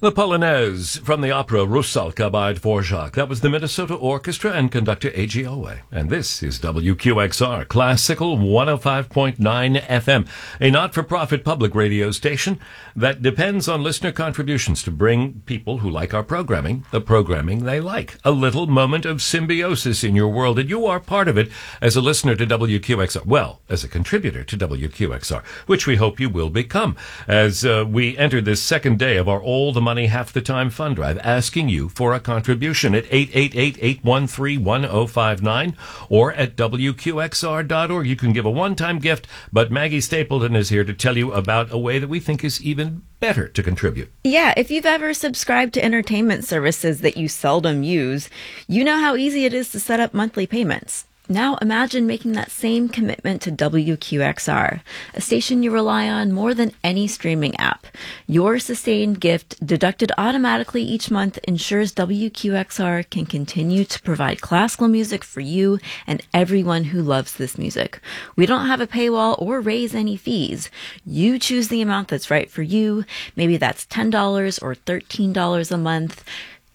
The Polonaise from the opera Rusalka by Dvorak. That was the Minnesota Orchestra and conductor A.G. Owe. And this is WQXR, Classical 105.9 FM, a not-for-profit public radio station that depends on listener contributions to bring people who like our programming the programming they like. A little moment of symbiosis in your world, and you are part of it as a listener to WQXR. Well, as a contributor to WQXR, which we hope you will become as we enter this second day of our All the Money Half the Time fund drive, asking you for a contribution at 888-813-1059 or at WQXR.org. You can give a one-time gift, but Maggie Stapleton is here to tell you about a way that we think is even better to contribute. Yeah, if you've ever subscribed to entertainment services that you seldom use, you know how easy it is to set up monthly payments. Now imagine making that same commitment to WQXR, a station you rely on more than any streaming app. Your sustained gift, deducted automatically each month, ensures WQXR can continue to provide classical music for you and everyone who loves this music. We don't have a paywall or raise any fees. You choose the amount that's right for you. Maybe that's $10 or $13 a month.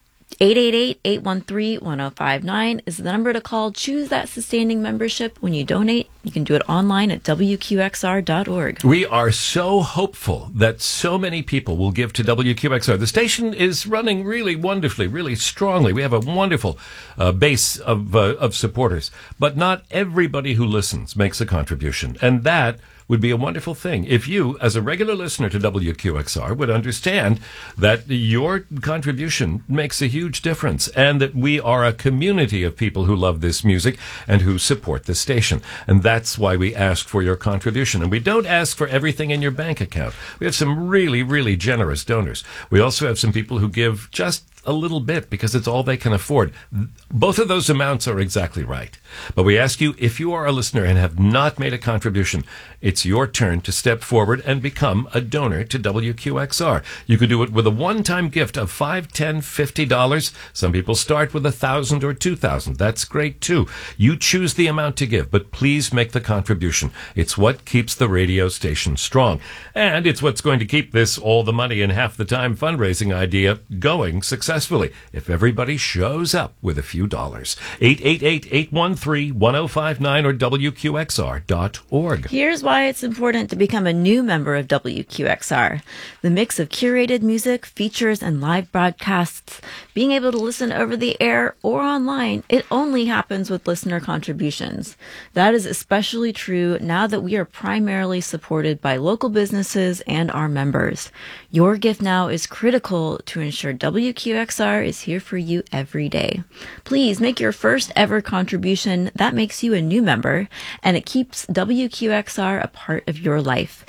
888-813-1059 is the number to call. Choose that sustaining membership. When you donate, you can do it online at WQXR.org. We are so hopeful that so many people will give to WQXR. The station is running really wonderfully, really strongly. We have a wonderful base of supporters, but not everybody who listens makes a contribution, and that would be a wonderful thing if you, as a regular listener to WQXR, would understand that your contribution makes a huge difference and that we are a community of people who love this music and who support the station. And that's why we ask for your contribution. And we don't ask for everything in your bank account. We have some really, really generous donors. We also have some people who give just a little bit because it's all they can afford. Both of those amounts are exactly right. But we ask you, if you are a listener and have not made a contribution, it's your turn to step forward and become a donor to WQXR. You could do it with a one-time gift of $5, $10, $50. Some people start with $1,000 or $2,000. That's great too. You choose the amount to give, but please make the contribution. It's what keeps the radio station strong. And it's what's going to keep this All the Money in Half the Time fundraising idea going successfully if everybody shows up with a few dollars. 888-813-1059 or WQXR.org. Here's why it's important to become a new member of WQXR. The mix of curated music, features, and live broadcasts, being able to listen over the air or online, it only happens with listener contributions. That is especially true now that we are primarily supported by local businesses and our members. Your gift now is critical to ensure WQXR is here for you every day. Please make your first ever contribution. That makes you a new member, and it keeps WQXR a part of your life.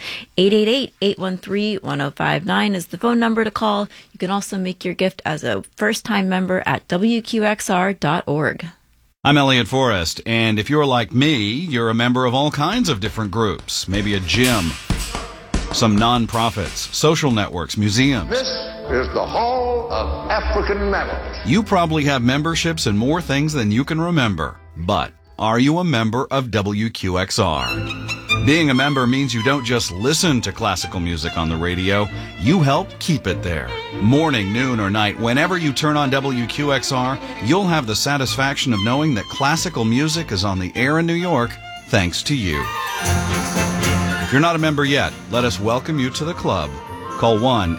888-813-1059 is the phone number to call. You can also make your gift as a first-time member at WQXR.org. I'm Elliot Forrest, and if you're like me, you're a member of all kinds of different groups, maybe a gym, some non-profits, social networks, museums. This is the Hall of African Metals. You probably have memberships in more things than you can remember. But are you a member of WQXR? Being a member means you don't just listen to classical music on the radio, you help keep it there. Morning, noon, or night, whenever you turn on WQXR, you'll have the satisfaction of knowing that classical music is on the air in New York thanks to you. If you're not a member yet, let us welcome you to the club. Call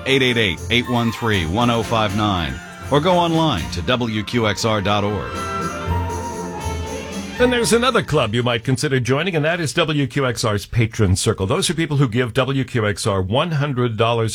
1-888-813-1059 or go online to WQXR.org. And there's another club you might consider joining, and that is WQXR's Patron Circle. Those are people who give WQXR $100